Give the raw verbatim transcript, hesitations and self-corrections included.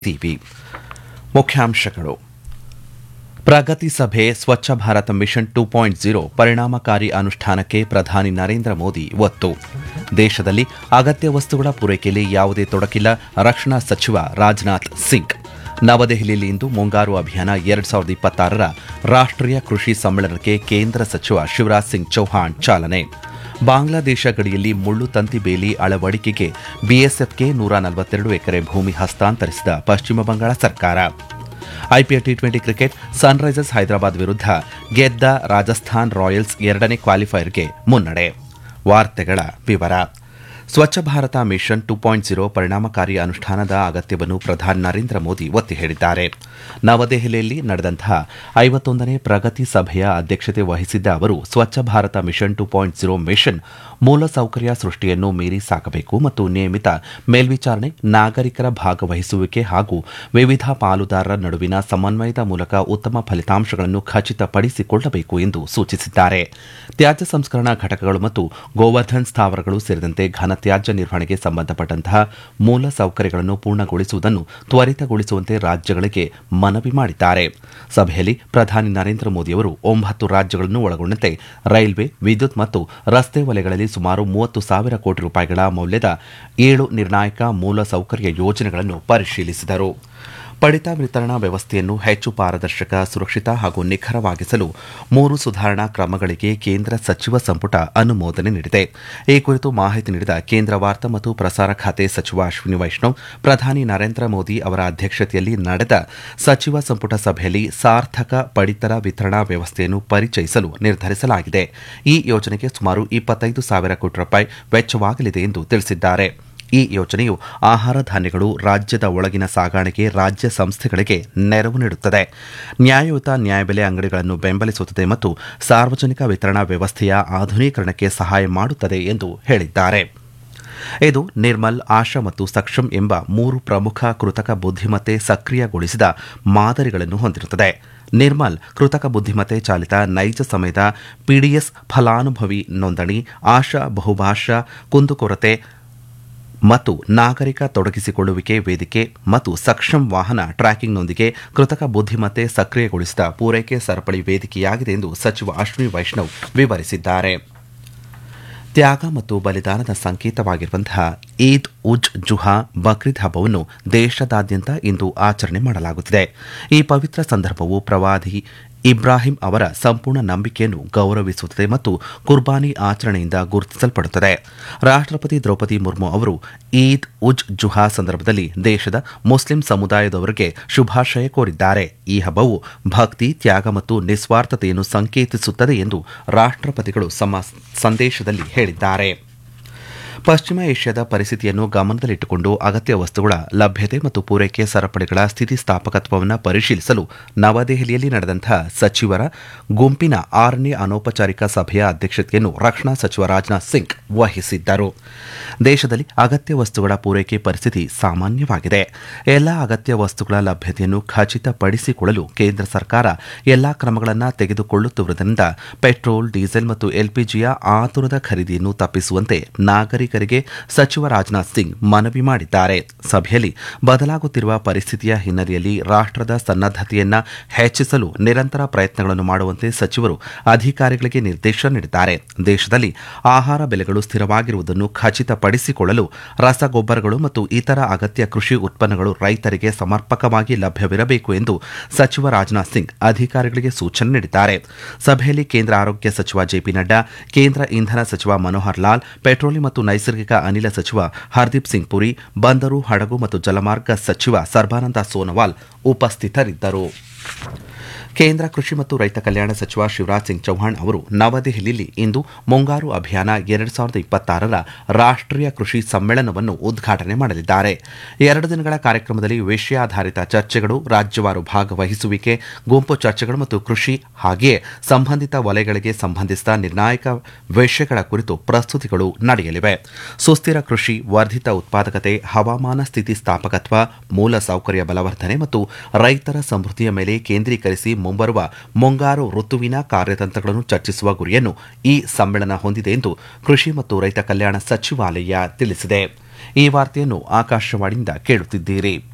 TV ಮುಖ್ಯಾಂಶಗಳು. ಪ್ರಗತಿ ಸಭೆ Swachh Bharat mission two point zero ಪರಿಣಾಮಕಾರಿ ಅನುಷ್ಠಾನಕ್ಕೆ ಪ್ರಧಾನಿ ನರೇಂದ್ರ ಮೋದಿ ಒತ್ತು. ದೇಶದಲ್ಲಿ ಅಗತ್ಯ ವಸ್ತುಗಳ ಪೂರೈಕೆಯಲ್ಲಿ ಯಾವುದೇ ತೊಡಕಿಲ್ಲ, ರಕ್ಷಣಾ ಸಚಿವ ರಾಜನಾಥ್ ಸಿಂಗ್. ನವದೆಹಲಿಯಲ್ಲಿ ಇಂದು ಮುಂಗಾರು ಅಭಿಯಾನ ಎರಡು ಸಾವಿರದ ಇಪ್ಪತ್ತಾರರ ರಾಷ್ಟ್ರೀಯ ಕೃಷಿ ಸಮ್ಮೇಳನಕ್ಕೆ ಕೇಂದ್ರ ಸಚಿವ ಶಿವರಾಜ್ ಸಿಂಗ್ ಚೌಹಾಣ್ ಚಾಲನೆ. ಬಾಂಗ್ಲಾದೇಶ ಗಡಿಯಲ್ಲಿ ಮುಳ್ಳು ತಂತಿ ಬೇಲಿ ಅಳವಡಿಕೆಗೆ ಬಿಎಸ್ಎಫ್ಗೆ ನೂರ ನಲವತ್ತೆರಡು ಎಕರೆ ಭೂಮಿ ಹಸ್ತಾಂತರಿಸಿದ ಪಶ್ಚಿಮ ಬಂಗಾಳ ಸರ್ಕಾರ. IPL T twenty cricket Sunrisers Hyderabad ವಿರುದ್ಧ ಗೆದ್ದ ರಾಜಸ್ಥಾನ್ ರಾಯಲ್ಸ್ ಎರಡನೇ ಕ್ವಾಲಿಫೈಯರ್ಗೆ ಮುನ್ನಡೆ. ವಾರ್ತೆಗಳ ವಿವರ. Swachh Bharat mission two point zero ಪರಿಣಾಮಕಾರಿ ಅನುಷ್ಠಾನದ ಅಗತ್ಯವನ್ನು ಪ್ರಧಾನಿ ನರೇಂದ್ರ ಮೋದಿ ಒತ್ತಿ ಹೇಳಿದ್ದಾರೆ. ನವದೆಹಲಿಯಲ್ಲಿ ನಡೆದಂತಹ ಐವತ್ತೊಂದನೇ ಪ್ರಗತಿ ಸಭೆಯ ಅಧ್ಯಕ್ಷತೆ ವಹಿಸಿದ್ದ ಅವರು Swachh Bharat mission two point zero mission ಮೂಲಸೌಕರ್ಯ ಸೃಷ್ಟಿಯನ್ನು ಮೀರಿ ಸಾಕಬೇಕು ಮತ್ತು ನಿಯಮಿತ ಮೇಲ್ವಿಚಾರಣೆ, ನಾಗರಿಕರ ಭಾಗವಹಿಸುವಿಕೆ ಹಾಗೂ ವಿವಿಧ ಪಾಲುದಾರರ ನಡುವಿನ ಸಮನ್ವಯದ ಮೂಲಕ ಉತ್ತಮ ಫಲಿತಾಂಶಗಳನ್ನು ಖಚಿತಪಡಿಸಿಕೊಳ್ಳಬೇಕು ಎಂದು ಸೂಚಿಸಿದ್ದಾರೆ. ತ್ಯಾಜ್ಯ ಸಂಸ್ಕರಣಾ ಘಟಕಗಳು ಮತ್ತು ಗೋವರ್ಧನ್ ಸ್ಥಾವರಗಳು ಸೇರಿದಂತೆ ಘನತ್ಯಾಜ್ಯ ನಿರ್ವಹಣೆಗೆ ಸಂಬಂಧಪಟ್ಟಂತಹ ಮೂಲ ಸೌಕರ್ಯಗಳನ್ನು ಪೂರ್ಣಗೊಳಿಸುವುದನ್ನು ತ್ವರಿತಗೊಳಿಸುವಂತೆ ರಾಜ್ಯಗಳಿಗೆ ಮನವಿ ಮಾಡಿದ್ದಾರೆ. ಸಭೆಯಲ್ಲಿ ಪ್ರಧಾನಿ ನರೇಂದ್ರ ಮೋದಿಯವರು ಒಂಬತ್ತು ರಾಜ್ಯಗಳನ್ನು ಒಳಗೊಂಡಂತೆ ರೈಲ್ವೆ, ವಿದ್ಯುತ್ ಮತ್ತು ರಸ್ತೆ ವಲಯಗಳಲ್ಲಿ ಸುಮಾರು ಮೂವತ್ತು ಸಾವಿರ ಕೋಟಿ ರೂಪಾಯಿಗಳ ಮೌಲ್ಯದ ಏಳು ನಿರ್ಣಾಯಕ ಮೂಲ ಸೌಕರ್ಯ ಯೋಜನೆಗಳನ್ನು ಪರಿಶೀಲಿಸಿದರು. ಪಡಿತ ವಿತರಣಾ ವ್ಯವಸ್ಥೆಯನ್ನು ಹೆಚ್ಚು ಪಾರದರ್ಶಕ, ಸುರಕ್ಷಿತ ಹಾಗೂ ನಿಖರವಾಗಿಸಲು ಮೂರು ಸುಧಾರಣಾ ಕ್ರಮಗಳಿಗೆ ಕೇಂದ್ರ ಸಚಿವ ಸಂಪುಟ ಅನುಮೋದನೆ ನೀಡಿದೆ. ಈ ಕುರಿತು ಮಾಹಿತಿ ನೀಡಿದ ಕೇಂದ್ರ ವಾರ್ತಾ ಮತ್ತು ಪ್ರಸಾರ ಖಾತೆ ಸಚಿವ ಅಶ್ವಿನಿ ವೈಷ್ಣವ್, ಪ್ರಧಾನಿ ನರೇಂದ್ರ ಮೋದಿ ಅವರ ಅಧ್ಯಕ್ಷತೆಯಲ್ಲಿ ನಡೆದ ಸಚಿವ ಸಂಪುಟ ಸಭೆಯಲ್ಲಿ ಸಾರ್ಥಕ ಪಡಿತರ ವಿತರಣಾ ವ್ಯವಸ್ಥೆಯನ್ನು ಪರಿಚಯಿಸಲು ನಿರ್ಧರಿಸಲಾಗಿದೆ. ಈ ಯೋಜನೆಗೆ ಸುಮಾರು ಇಪ್ಪತ್ತೈದು ಸಾವಿರ ಕೋಟಿ ರೂಪಾಯಿ ವೆಚ್ಚವಾಗಲಿದೆ ಎಂದು ತಿಳಿಸಿದ್ದಾರೆ. ಈ ಯೋಜನೆಯು ಆಹಾರ ಧಾನ್ಯಗಳು ರಾಜ್ಯದ ಒಳಗಿನ ಸಾಗಾಣಿಕೆ ರಾಜ್ಯ ಸಂಸ್ಥೆಗಳಿಗೆ ನೆರವು ನೀಡುತ್ತದೆ, ನ್ಯಾಯಯುತ ನ್ಯಾಯಬೆಲೆ ಅಂಗಡಿಗಳನ್ನು ಬೆಂಬಲಿಸುತ್ತದೆ ಮತ್ತು ಸಾರ್ವಜನಿಕ ವಿತರಣಾ ವ್ಯವಸ್ಥೆಯ ಆಧುನೀಕರಣಕ್ಕೆ ಸಹಾಯ ಮಾಡುತ್ತದೆ ಎಂದು ಹೇಳಿದ್ದಾರೆ. ಇದು ನಿರ್ಮಲ್, ಆಶಾ ಮತ್ತು ಸಕ್ಷಮ್ ಎಂಬ ಮೂರು ಪ್ರಮುಖ ಕೃತಕ ಬುದ್ಧಿಮತ್ತೆ ಸಕ್ರಿಯಗೊಳಿಸಿದ ಮಾದರಿಗಳನ್ನು ಹೊಂದಿರುತ್ತದೆ. ನಿರ್ಮಲ್ ಕೃತಕ ಬುದ್ಧಿಮತ್ತೆ ಚಾಲಿತ ನೈಜ ಸಮಯದ ಪಿಡಿಎಸ್ ಫಲಾನುಭವಿ ನೋಂದಣಿ, ಆಶಾ ಬಹುಭಾಷಾ ಕುಂದುಕೊರತೆ ಮತ್ತು ನಾಗರಿಕ ತೊಡಗಿಸಿಕೊಳ್ಳುವಿಕೆ ವೇದಿಕೆ ಮತ್ತು ಸಕ್ಷಮ್ ವಾಹನ ಟ್ರ್ಯಾಕಿಂಗ್ನೊಂದಿಗೆ ಕೃತಕ ಬುದ್ಧಿಮತ್ತೆ ಸಕ್ರಿಯಗೊಳಿಸಿದ ಪೂರೈಕೆ ಸರಪಳಿ ವೇದಿಕೆಯಾಗಿದೆ ಎಂದು ಸಚಿವ ಅಶ್ವಿನಿ ವೈಷ್ಣವ್ ವಿವರಿಸಿದ್ದಾರೆ. ತ್ಯಾಗ ಮತ್ತು ಬಲಿದಾನದ ಸಂಕೇತವಾಗಿರುವಂತಹ ಈದ್ ಉಜ್ ಜುಹಾ ಬಕ್ರೀದ್ ಹಬ್ಬವನ್ನು ದೇಶದಾದ್ಯಂತ ಇಂದು ಆಚರಣೆ ಮಾಡಲಾಗುತ್ತಿದೆ. ಈ ಪವಿತ್ರ ಸಂದರ್ಭವು ಪ್ರವಾದಿ ಇಬ್ರಾಹಿಂ ಅವರ ಸಂಪೂರ್ಣ ನಂಬಿಕೆಯನ್ನು ಗೌರವಿಸುತ್ತದೆ ಮತ್ತು ಕುರ್ಬಾನಿ ಆಚರಣೆಯಿಂದ ಗುರುತಿಸಲ್ಪಡುತ್ತದೆ. ರಾಷ್ಟ್ರಪತಿ ದ್ರೌಪದಿ ಮುರ್ಮು ಅವರು ಈದ್ ಉಜ್ ಜುಹಾ ಸಂದರ್ಭದಲ್ಲಿ ದೇಶದ ಮುಸ್ಲಿಂ ಸಮುದಾಯದವರಿಗೆ ಶುಭಾಶಯ ಕೋರಿದ್ದಾರೆ. ಈ ಹಬ್ಬವು ಭಕ್ತಿ, ತ್ಯಾಗ ಮತ್ತು ನಿಸ್ವಾರ್ಥತೆಯನ್ನು ಸಂಕೇತಿಸುತ್ತದೆ ಎಂದು ರಾಷ್ಟ್ರಪತಿಗಳು ತಮ್ಮ ಸಂದೇಶದಲ್ಲಿ ಹೇಳಿದ್ದಾರೆ. ಪಶ್ಚಿಮ ಏಷ್ಯಾದ ಪರಿಸ್ಥಿತಿಯನ್ನು ಗಮನದಲ್ಲಿಟ್ಟುಕೊಂಡು ಅಗತ್ಯ ವಸ್ತುಗಳ ಲಭ್ಯತೆ ಮತ್ತು ಪೂರೈಕೆ ಸರಪಳಿಗಳ ಸ್ಥಿತಿಸ್ಥಾಪಕತ್ವವನ್ನು ಪರಿಶೀಲಿಸಲು ನವದೆಹಲಿಯಲ್ಲಿ ನಡೆದಂತಹ ಸಚಿವರ ಗುಂಪಿನ ಆರನೇ ಅನೌಪಚಾರಿಕ ಸಭೆಯ ಅಧ್ಯಕ್ಷತೆಯನ್ನು ರಕ್ಷಣಾ ಸಚಿವ ರಾಜನಾಥ್ ಸಿಂಗ್ ವಹಿಸಿದ್ದರು. ದೇಶದಲ್ಲಿ ಅಗತ್ಯ ವಸ್ತುಗಳ ಪೂರೈಕೆ ಪರಿಸ್ಥಿತಿ ಸಾಮಾನ್ಯವಾಗಿದೆ. ಎಲ್ಲಾ ಅಗತ್ಯ ವಸ್ತುಗಳ ಲಭ್ಯತೆಯನ್ನು ಖಚಿತಪಡಿಸಿಕೊಳ್ಳಲು ಕೇಂದ್ರ ಸರ್ಕಾರ ಎಲ್ಲಾ ಕ್ರಮಗಳನ್ನು ತೆಗೆದುಕೊಳ್ಳುತ್ತಿರುವುದರಿಂದ ಪೆಟ್ರೋಲ್, ಡೀಸೆಲ್ ಮತ್ತು ಎಲ್ಪಿಜಿಯ ಆತುರದ ಖರೀದಿಯನ್ನು ತಪ್ಪಿಸುವಂತೆ ನಾಗರಿಕ ಸಚಿವ ರಾಜನಾಥ್ ಸಿಂಗ್ ಮನವಿ ಮಾಡಿದ್ದಾರೆ. ಸಭೆಯಲ್ಲಿ ಬದಲಾಗುತ್ತಿರುವ ಪರಿಸ್ಥಿತಿಯ ಹಿನ್ನೆಲೆಯಲ್ಲಿ ರಾಷ್ಟ್ರದ ಸನ್ನದ್ದತೆಯನ್ನು ಹೆಚ್ಚಿಸಲು ನಿರಂತರ ಪ್ರಯತ್ನಗಳನ್ನು ಮಾಡುವಂತೆ ಸಚಿವರು ಅಧಿಕಾರಿಗಳಿಗೆ ನಿರ್ದೇಶನ ನೀಡಿದ್ದಾರೆ. ದೇಶದಲ್ಲಿ ಆಹಾರ ಬೆಲೆಗಳು ಸ್ಥಿರವಾಗಿರುವುದನ್ನು ಖಚಿತಪಡಿಸಿಕೊಳ್ಳಲು ರಸಗೊಬ್ಬರಗಳು ಮತ್ತು ಇತರ ಅಗತ್ಯ ಕೃಷಿ ಉತ್ಪನ್ನಗಳು ರೈತರಿಗೆ ಸಮರ್ಪಕವಾಗಿ ಲಭ್ಯವಿರಬೇಕು ಎಂದು ಸಚಿವ ರಾಜನಾಥ್ ಸಿಂಗ್ ಅಧಿಕಾರಿಗಳಿಗೆ ಸೂಚನೆ ನೀಡಿದ್ದಾರೆ. ಸಭೆಯಲ್ಲಿ ಕೇಂದ್ರ ಆರೋಗ್ಯ ಸಚಿವ ಜೆಪಿ ನಡ್ಡಾ, ಕೇಂದ್ರ ಇಂಧನ ಸಚಿವ ಮನೋಹರ್ ಲಾಲ್, ಪೆಟ್ರೋಲಿಯಂ ಮತ್ತು ನೈಸರ್ಗಿಕ ಅನಿಲ ಸಚಿವ ಹರ್ದೀಪ್ ಸಿಂಗ್ ಪುರಿ, ಬಂದರು, ಹಡಗು ಮತ್ತು ಜಲಮಾರ್ಗ ಸಚಿವ ಸರ್ಬಾನಂದ ಸೋನೋವಾಲ್ ಉಪಸ್ಥಿತರಿದ್ದರು. ಕೇಂದ್ರ ಕೃಷಿ ಮತ್ತು ರೈತ ಕಲ್ಯಾಣ ಸಚಿವ ಶಿವರಾಜ್ ಸಿಂಗ್ ಚೌಹಾಣ್ ಅವರು ನವದೆಹಲಿಯಲ್ಲಿ ಇಂದು ಮುಂಗಾರು ಅಭಿಯಾನ ಎರಡು ಸಾವಿರದ ಇಪ್ಪತ್ತಾರರ ರಾಷ್ಟ್ರೀಯ ಕೃಷಿ ಸಮ್ಮೇಳನವನ್ನು ಉದ್ಘಾಟನೆ ಮಾಡಲಿದ್ದಾರೆ. ಎರಡು ದಿನಗಳ ಕಾರ್ಯಕ್ರಮದಲ್ಲಿ ವಿಷಯಾಧಾರಿತ ಚರ್ಚೆಗಳು, ರಾಜ್ಯವಾರು ಭಾಗವಹಿಸುವಿಕೆ, ಗುಂಪು ಚರ್ಚೆಗಳು ಮತ್ತು ಕೃಷಿ ಹಾಗೆಯೇ ಸಂಬಂಧಿತ ವಲಯಗಳಿಗೆ ಸಂಬಂಧಿಸಿದ ನಿರ್ಣಾಯಕ ವಿಷಯಗಳ ಕುರಿತು ಪ್ರಸ್ತುತಿಗಳು ನಡೆಯಲಿವೆ. ಸುಸ್ಥಿರ ಕೃಷಿ, ವರ್ಧಿತ ಉತ್ಪಾದಕತೆ, ಹವಾಮಾನ ಸ್ಥಿತಿಸ್ಥಾಪಕತ್ವ, ಮೂಲ ಸೌಕರ್ಯ ಬಲವರ್ಧನೆ ಮತ್ತು ರೈತರ ಸಮೃದ್ಧಿಯ ಮೇಲೆ ಕೇಂದ್ರೀಕರಿಸಿ ಮುಂಬರುವ ಮುಂಗಾರು ಋತುವಿನ ಕಾರ್ಯತಂತ್ರಗಳನ್ನು ಚರ್ಚಿಸುವ ಗುರಿಯನ್ನು ಈ ಸಮ್ಮೇಳನ ಹೊಂದಿದೆ ಎಂದು ಕೃಷಿ ಮತ್ತು ರೈತ ಕಲ್ಯಾಣ ಸಚಿವಾಲಯ ತಿಳಿಸಿದೆ. ಈ ವಾರ್ತೆಯನ್ನು ಆಕಾಶವಾಣಿಯಿಂದ ಕೇಳುತ್ತಿದ್ದೀರಿ.